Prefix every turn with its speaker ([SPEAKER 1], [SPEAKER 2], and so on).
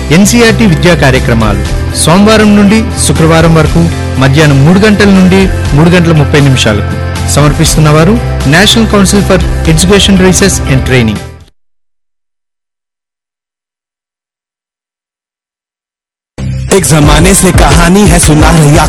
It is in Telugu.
[SPEAKER 1] ఎన్సీఆర్టీ విద్యా కార్యక్రమాలు సోమవారం నుండి శుక్రవారం వరకు మధ్యాహ్నం 3 గంటల నుండి 3:30 సమర్పిస్తున్నవారు national council for education research and training.
[SPEAKER 2] एक जमाने से कहानी है सुना रही